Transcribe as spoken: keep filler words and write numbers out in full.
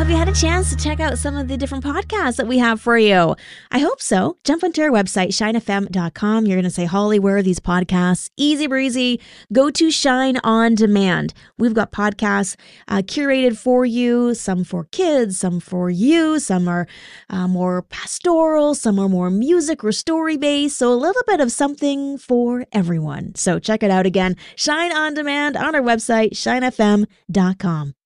have you had a chance to check out some of the different podcasts that we have for you? I hope so. Jump onto our website, shine f m dot com. You're going to say, Holly, where are these podcasts? Easy breezy. Go to Shine On Demand. We've got podcasts uh, curated for you, some for kids, some for you, some are uh, more pastoral, some are more music or story-based, so a little bit of something for everyone. So check it out again, Shine On Demand on our website, shine f m dot com.